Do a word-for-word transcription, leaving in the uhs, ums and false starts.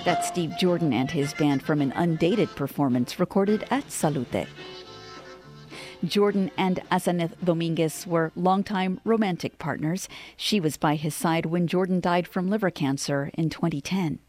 That's Steve Jordan and his band from an undated performance recorded at Salute. Jordan and Aseneth Dominguez were longtime romantic partners. She was by his side when Jordan died from liver cancer in twenty ten.